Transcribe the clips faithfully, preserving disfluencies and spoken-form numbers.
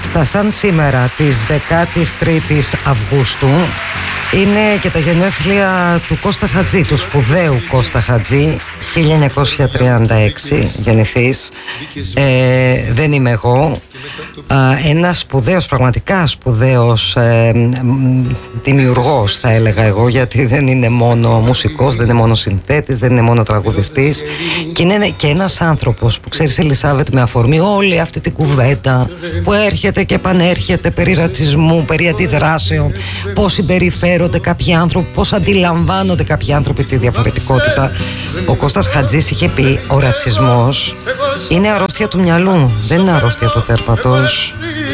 Μάλιστα, σαν σήμερα της δεκάτης τρίτης Αυγούστου είναι και τα γενέθλια του Κώστα Χατζή, του σπουδαίου Κώστα Χατζή, χίλια εννιακόσια τριάντα έξι γεννηθής. ε, Δεν είμαι εγώ. Ένας σπουδαίος, πραγματικά σπουδαίος ε, δημιουργός, θα έλεγα εγώ, γιατί δεν είναι μόνο μουσικός, δεν είναι μόνο συνθέτης, δεν είναι μόνο τραγουδιστής, και είναι και ένας άνθρωπος που, ξέρεις Ελισάβετ, με αφορμή όλη αυτή την κουβέντα που έρχεται και επανέρχεται περί ρατσισμού, περί αντιδράσεων, πώς συμπεριφέρονται κάποιοι άνθρωποι, πώς αντιλαμβάνονται κάποιοι άνθρωποι τη διαφορετικότητα. Ο Κώστας Χατζής είχε πει: ο ρατσισμός είναι αρρώστια του μυαλού, δεν είναι αρρώστια του τέρματος.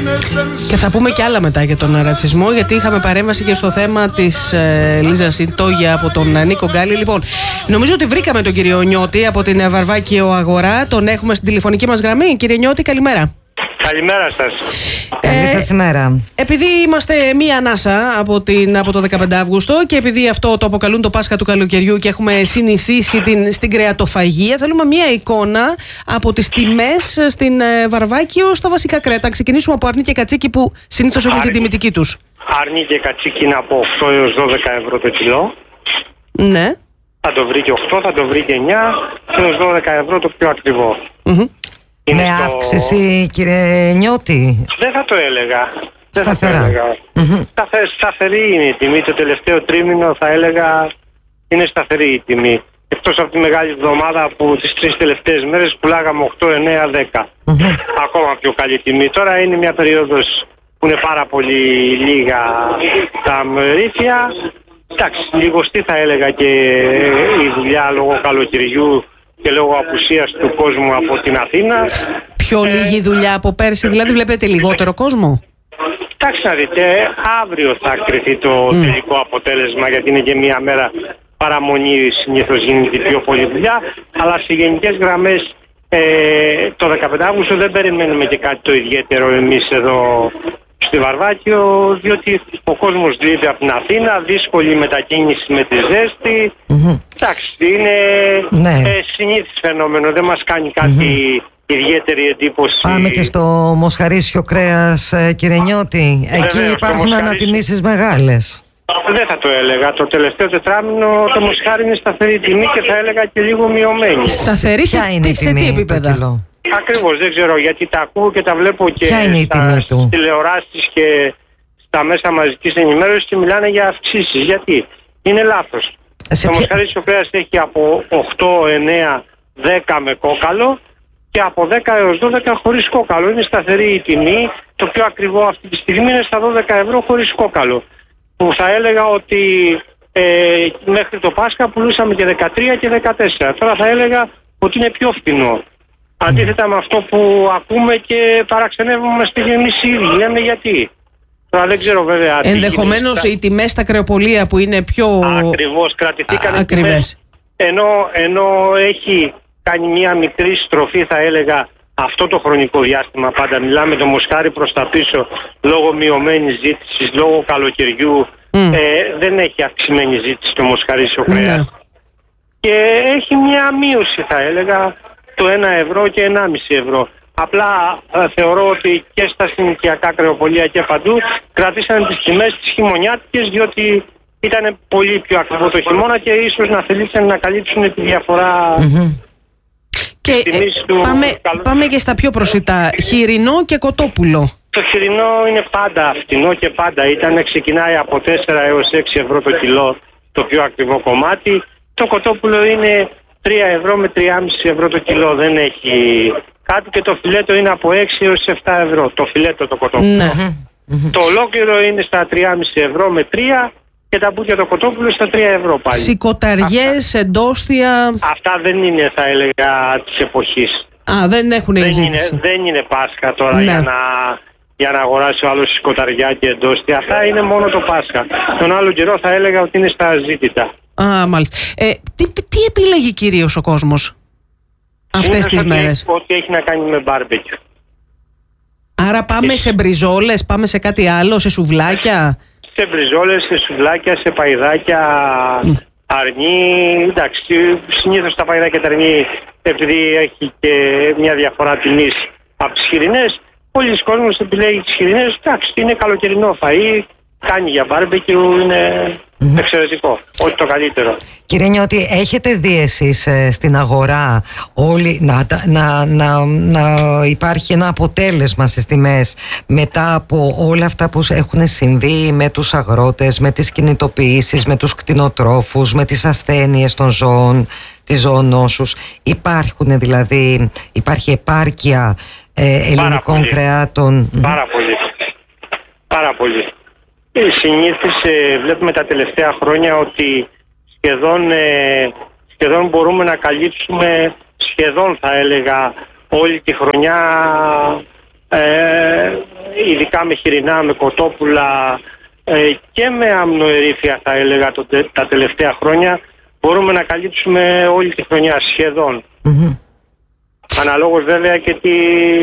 Και θα πούμε και άλλα μετά για τον ρατσισμό, γιατί είχαμε παρέμβαση και στο θέμα της ε, Λίζας Σιντόγια από τον ε, Νίκο Γκάλι. Λοιπόν, νομίζω ότι βρήκαμε τον κύριο Νιώτη από την Βαρβάκιο Αγορά. Τον έχουμε στην τηλεφωνική μας γραμμή. Κύριε Νιώτη, καλημέρα. Καλημέρα σας. Καλή σας ημέρα. Επειδή είμαστε μία ανάσα από, την, από το δεκαπέντε Αυγούστου και επειδή αυτό το αποκαλούν το Πάσχα του καλοκαιριού και έχουμε συνηθίσει την, στην κρεατοφαγία, θέλουμε μία εικόνα από τις τιμές στην ε, Βαρβάκιο στα βασικά κρέατα. Ξεκινήσουμε από αρνί και κατσίκι, που συνήθως έχουν την τιμητική τους. Αρνί και κατσίκι είναι από οκτώ έως δώδεκα ευρώ το κιλό. Ναι. Θα το βρει και οκτώ, θα το βρει και εννιά, έως δώδεκα ευρώ το πιο ακριβό. Mm-hmm. Με στο... αύξηση, κύριε Νιώτη? Δεν θα το έλεγα. Σταθερά. Δεν θα το έλεγα. Mm-hmm. Σταθε, σταθερή είναι η τιμή. Το τελευταίο τρίμηνο θα έλεγα είναι σταθερή η τιμή. Εκτός από τη μεγάλη εβδομάδα που τις τρεις τελευταίες μέρες πουλάγαμε οκτώ, εννιά, δέκα. Mm-hmm. Ακόμα πιο καλή τιμή. Τώρα είναι μια περίοδος που είναι πάρα πολύ λίγα τα μερίφια. Εντάξει, λιγοστή θα έλεγα και η δουλειά λόγω καλοκαιριού και λόγω απουσίας του κόσμου από την Αθήνα. Πιο ε, λίγη δουλειά από πέρσι, δηλαδή βλέπετε λιγότερο κόσμο? Εντάξει, να δείτε, αύριο θα κρυθεί το mm. τελικό αποτέλεσμα, γιατί είναι και μια μέρα παραμονή, συνήθως γίνεται πιο πολλή δουλειά, αλλά σε γενικές γραμμές ε, το δεκαπέντε Αυγούστου δεν περιμένουμε και κάτι το ιδιαίτερο εμείς εδώ στη Βαρβάκιο, διότι ο κόσμος λείπει από την Αθήνα, δύσκολη μετακίνηση με τη ζέστη. Mm-hmm. Εντάξει, είναι ναι. ε, συνήθις φαινόμενο, δεν μας κάνει κάτι mm-hmm. ιδιαίτερη εντύπωση. Πάμε και στο μοσχαρίσιο κρέας, κύριε Νιώτη. Εκεί Βέβαια, υπάρχουν ανατιμήσεις μεγάλες. Δεν θα το έλεγα. Το τελευταίο τετράμινο το μοσχάρι είναι σταθερή τιμή και θα έλεγα και λίγο μειωμένη. Σταθερή σε, είναι σε τι επίπεδα? Ακριβώς, δεν ξέρω, γιατί τα ακούω και τα βλέπω και στα τηλεοράσεις και στα μέσα μαζικής ενημέρωσης και μιλάνε για αυξήσεις. Γιατί? Είναι λάθος. Σε το ποια... μοσχαρίσιο κρέας έχει από οκτώ, εννιά, δέκα με κόκαλο και από δέκα έως δώδεκα χωρίς κόκαλο. Είναι σταθερή η τιμή. Το πιο ακριβό αυτή τη στιγμή είναι στα δώδεκα ευρώ χωρίς κόκαλο. Που θα έλεγα ότι ε, μέχρι το Πάσχα πουλούσαμε και δεκατρία και δεκατέσσερα. Τώρα θα έλεγα ότι είναι πιο φθηνό. Αντίθετα με αυτό που ακούμε και παραξενεύομαστε και εμείς οι ίδιοι. Λέμε γιατί. Τώρα δεν ξέρω βέβαια. Ενδεχομένως οι τιμές στα κρεοπολία που είναι πιο ακριβώς κρατηθήκαν ακριβές. Ενώ, ενώ έχει κάνει μια μικρή στροφή, θα έλεγα, αυτό το χρονικό διάστημα. Πάντα μιλάμε το μοσχάρι προς τα πίσω λόγω μειωμένης ζήτησης, λόγω καλοκαιριού. Mm. Ε, δεν έχει αυξημένη ζήτηση το μοσχαρίσιο κρέας. Mm. Και έχει μια μείωση, θα έλεγα, το ένα ευρώ και ενάμιση ευρώ. Απλά ε, θεωρώ ότι και στα συνοικιακά κρεοπολία και παντού κρατήσαν τις τιμές τις χειμωνιάτικες, διότι ήταν πολύ πιο ακριβό το χειμώνα και ίσως να θελήσαν να καλύψουν τη διαφορά. Mm-hmm. Και ε, του... πάμε, πάμε και στα πιο προσιτά. Χοιρινό και κοτόπουλο. Το χοιρινό είναι πάντα φτηνό και πάντα ήταν. Ξεκινάει από τέσσερα έως έξι ευρώ το κιλό, το πιο ακριβό κομμάτι. Το κοτόπουλο είναι τρία ευρώ με τρία κόμμα πέντε ευρώ το κιλό. Δεν έχει κάτι. Και το φιλέτο είναι από έξι έως επτά ευρώ. Το φιλέτο το κοτόπουλο. Mm-hmm. Το ολόκληρο είναι στα τρία κόμμα πέντε ευρώ με τρία και τα μπουκιά το κοτόπουλο στα τρία ευρώ πάλι. Σικοταριές, εντόστια. Αυτά δεν είναι, θα έλεγα, της εποχής. Α, δεν έχουν δεν ζήτηση. Είναι, δεν είναι Πάσχα τώρα, ναι, για να, για να αγοράσει ο άλλος σικοταριά και εντόστια. Αυτά είναι μόνο το Πάσχα. Τον άλλο καιρό θα έλεγα ότι είναι στα ζήτητα. Α, μάλιστα. Ε, τι, τι επιλέγει κυρίως ο κόσμος αυτές τις μέρες? Ό,τι έχει να κάνει με μπάρμπεκιου. Άρα πάμε Έχει. σε μπριζόλες, πάμε σε κάτι άλλο, σε σουβλάκια? Σε μπριζόλες, σε σουβλάκια, σε παϊδάκια, mm. αρνί. Εντάξει, συνήθως τα παϊδάκια τα αρνί, επειδή έχει και μια διαφορά τιμής από τις χοιρινές, πολλοί κόσμος επιλέγει τις χοιρινές. Εντάξει, είναι καλοκαιρινό φαΐ, κάνει για μπάρμπεκιου, είναι mm-hmm. εξαιρετικό, όχι το καλύτερο. Κύριε Νιώτη, έχετε δει εσείς ε, στην αγορά όλοι, να, να, να, να υπάρχει ένα αποτέλεσμα στις τιμές μετά από όλα αυτά που έχουν συμβεί με τους αγρότες, με τις κινητοποιήσεις, με τους κτηνοτρόφους, με τις ασθένειες των ζώων, τις ζωονόσους? Υπάρχουν δηλαδή, υπάρχει επάρκεια ε, ελληνικών Πάρα κρεάτων? Πάρα πολύ. Πάρα πολύ. Συνήθως ε, βλέπουμε τα τελευταία χρόνια ότι σχεδόν, ε, σχεδόν μπορούμε να καλύψουμε, σχεδόν θα έλεγα, όλη τη χρονιά, ε, ειδικά με χοιρινά, με κοτόπουλα ε, και με αμνοερήφια θα έλεγα το, τα τελευταία χρόνια μπορούμε να καλύψουμε όλη τη χρονιά σχεδόν. Mm-hmm. Αναλόγως βέβαια και τη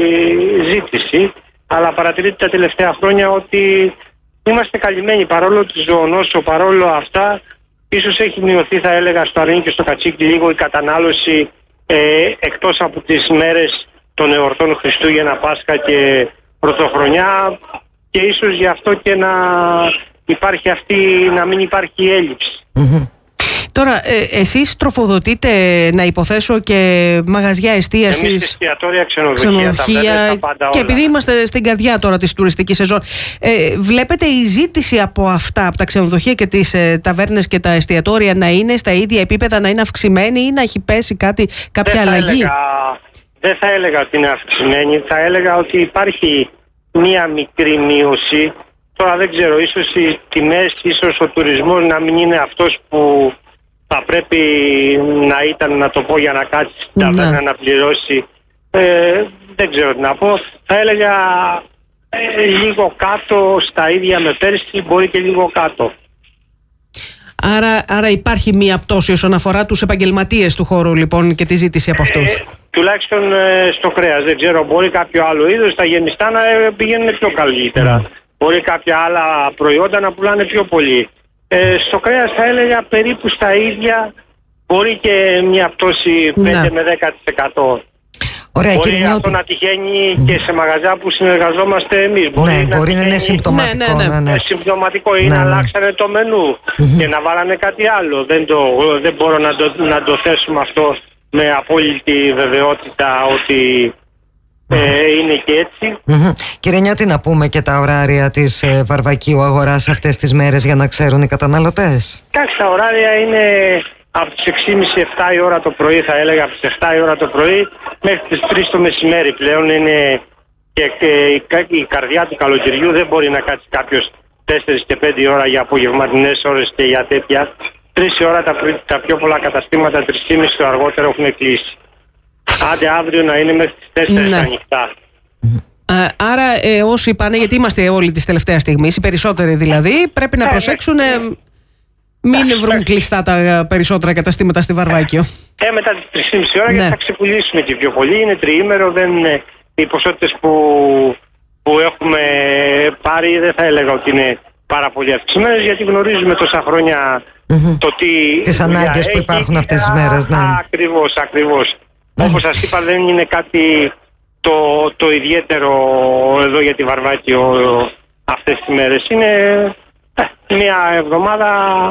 ζήτηση, αλλά παρατηρείται τα τελευταία χρόνια ότι είμαστε καλυμμένοι παρόλο τη ζωονόσο, παρόλο αυτά. Ίσως έχει μειωθεί θα έλεγα στο Αρνί και στο Κατσίκι λίγο η κατανάλωση ε, εκτός από τις μέρες των εορτών Χριστούγεννα, Πάσχα και Πρωτοχρονιά, και ίσως γι' αυτό και να υπάρχει αυτή, να μην υπάρχει έλλειψη. Mm-hmm. Τώρα, ε, εσείς τροφοδοτείτε, να υποθέσω, και μαγαζιά εστίασης, εμείς εστιατόρια, ξενοδοχεία, ξενοδοχεία τα πάντα, και όλα. επειδή είμαστε στην καρδιά τώρα της τουριστικής σεζόν, ε, βλέπετε η ζήτηση από αυτά, από τα ξενοδοχεία και τις ε, ταβέρνες και τα εστιατόρια να είναι στα ίδια επίπεδα, να είναι αυξημένη ή να έχει πέσει κάτι, κάποια δεν αλλαγή? Θα έλεγα, δεν θα έλεγα ότι είναι αυξημένη, θα έλεγα ότι υπάρχει μία μικρή μείωση. Τώρα δεν ξέρω, ίσως οι τιμές, ίσως ο τουρισμός να μην είναι αυτός που θα πρέπει να ήταν, να το πω, για να κάτσει στην ταβέρνα να πληρώσει. Ε, δεν ξέρω τι να πω. Θα έλεγα ε, λίγο κάτω, στα ίδια με πέρσι, μπορεί και λίγο κάτω. Άρα, άρα υπάρχει μία πτώση όσον αφορά τους επαγγελματίες του χώρου, λοιπόν, και τη ζήτηση από αυτούς. Ε, τουλάχιστον ε, στο κρέας. Δεν ξέρω, μπορεί κάποιο άλλο είδος, τα γεμιστά να ε, πηγαίνουν πιο καλύτερα. Mm. Μπορεί κάποια άλλα προϊόντα να πουλάνε πιο πολύ. Ε, στο κρέας θα έλεγα περίπου στα ίδια, μπορεί και μια πτώση πέντε με δέκα τοις εκατό. Ωραία, μπορεί κύριε αυτό Νιώτη να τυχαίνει mm. και σε μαγαζιά που συνεργαζόμαστε εμείς. Μπορεί, ναι, να, μπορεί να είναι συμπτωματικό. Ναι, ναι, ναι. Ναι, ναι. Συμπτωματικό ή ναι, να ναι. αλλάξανε το μενού mm-hmm. και να βάλανε κάτι άλλο. Δεν, το, δεν μπορώ να το, να το θέσουμε αυτό με απόλυτη βεβαιότητα ότι Ε, είναι και έτσι. Mm-hmm. Κύριε Νιώτη, να πούμε και τα ωράρια της ε, βαρβακίου αγοράς αυτές τις μέρες για να ξέρουν οι καταναλωτές. Εντάξει, τα ωράρια είναι από τις έξι και μισή εφτά η ώρα το πρωί, θα έλεγα, από τις εφτά η ώρα το πρωί μέχρι τις τρεις το μεσημέρι. Πλέον είναι και, και η, η καρδιά του καλοκαιριού, δεν μπορεί να κάτσει κάποιος τέσσερις και πέντε ώρα για απογευματινές ώρες και για τέτοια. Τρεις η ώρα τα, τα πιο πολλά καταστήματα, τρεις και μισή το αργότερο έχουν κλείσει. Άντε αύριο να είναι μέχρι τις τέσσερις ναι. ανοιχτά. Α, άρα ε, όσοι πάνε, γιατί είμαστε όλοι της τελευταίας στιγμής, οι περισσότεροι δηλαδή, πρέπει να προσέξουν ε, μην βρουν κλειστά τα περισσότερα καταστήματα στη Βαρβάκιο. Ε, μετά τις τρεις και μισή ώρα ναι. γιατί θα ξεπουλήσουμε και πιο πολύ. Είναι τριήμερο, δεν είναι οι ποσότητες που, που έχουμε πάρει, δεν θα έλεγα ότι είναι πάρα πολύ αυξημένες, γιατί γνωρίζουμε τόσα χρόνια mm-hmm. το τι τις ανάγκες που υπάρχουν αυτές τις μέρες. Ναι. Ακριβώς, ακριβώς. Mm-hmm. Όπως σας είπα, δεν είναι κάτι το, το ιδιαίτερο εδώ για τη Βαρβάκιο αυτές τις μέρες. Είναι ε, μια εβδομάδα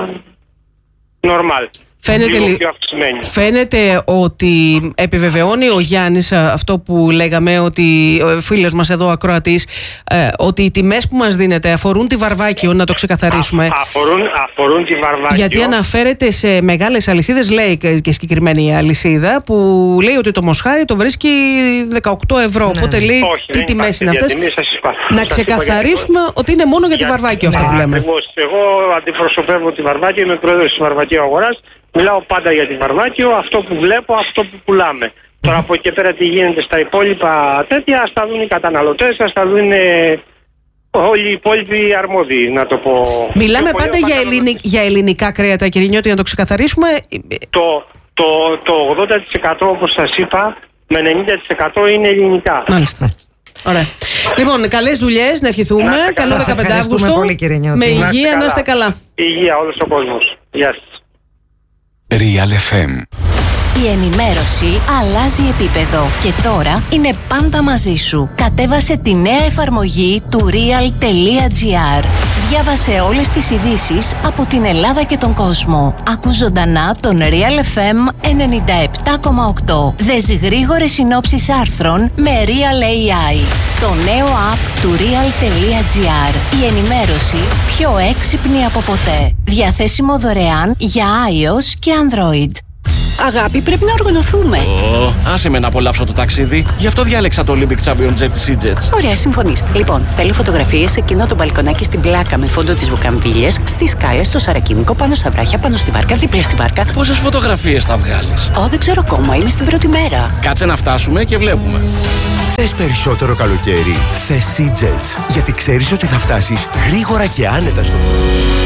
normal. Φαίνεται, λι... Φαίνεται ότι επιβεβαιώνει ο Γιάννης αυτό που λέγαμε, ότι ο φίλος μας εδώ ακροατής, ε, ότι οι τιμές που μας δίνεται αφορούν τη Βαρβάκιο, να το ξεκαθαρίσουμε. Α, αφορούν, αφορούν τη Βαρβάκιο. Γιατί αναφέρεται σε μεγάλες αλυσίδες, λέει και συγκεκριμένη η αλυσίδα, που λέει ότι το μοσχάρι το βρίσκει δεκαοκτώ ευρώ. Ναι. Οπότε λέει, όχι, τι τιμές είναι αυτές. Να ξεκαθαρίσουμε ότι είναι μόνο για, για τη Βαρβάκιο αυτό που λέμε. Εγώ αντιπροσωπεύω τη Βαρβάκιο, είμαι πρόεδρος της Βαρβακίου Αγοράς. Μιλάω πάντα για τη Βαρβάκιο, αυτό που βλέπω, αυτό που πουλάμε. Mm-hmm. Τώρα από εκεί πέρα τι γίνεται στα υπόλοιπα τέτοια, ας τα δουν οι καταναλωτές, ας τα δουν όλοι οι υπόλοιποι αρμόδιοι, να το πω. Μιλάμε πάντα για, ελληνι... για ελληνικά κρέατα, κύριε Νιώτη, να το ξεκαθαρίσουμε. Το, το, το ογδόντα τοις εκατό, όπως σας είπα, με ενενήντα τοις εκατό είναι ελληνικά. Μάλιστα. Ωραία. Λοιπόν, καλές δουλειές, να ευχηθούμε. Καλό δεκαπέντε Αυγούστου. Πολύ, κύριε Νιώτη. Με υγεία, να είστε καλά. Υγεία όλος ο κόσμος. Γεια σας. Real εφ εμ. Η ενημέρωση αλλάζει επίπεδο και τώρα είναι πάντα μαζί σου. Κατέβασε τη νέα εφαρμογή του real.gr. Διάβασε όλες τις ειδήσεις από την Ελλάδα και τον κόσμο. Ακού ζωντανά τον Real εφ εμ ενενήντα επτά κόμμα οκτώ. Δες γρήγορες συνόψεις άρθρων με Real έι άι. Το νέο app του real.gr. Η ενημέρωση πιο έξυπνη από ποτέ. Διαθέσιμο δωρεάν για iOS και Android. Αγάπη, πρέπει να οργανωθούμε. Oh, άσε με να απολαύσω το ταξίδι. Γι' αυτό διάλεξα το Olympic Champion Jet της EasyJet. Ωραία, συμφωνείς. Λοιπόν, θέλω φωτογραφίες σε εκείνο το μπαλκονάκι στην πλάκα με φόντο τις βουκαμβίλιες, στις σκάλες, στο Σαρακίνικο, πάνω στα βράχια, πάνω στη βάρκα, δίπλα στη βάρκα. Πόσες φωτογραφίες θα βγάλεις? Ω, δεν ξέρω ακόμα. Είμαι στην πρώτη μέρα. Κάτσε να φτάσουμε και βλέπουμε. Θες περισσότερο καλοκαίρι? Θες EasyJet. Γιατί ξέρεις ότι θα φτάσεις γρήγορα και άνετα στο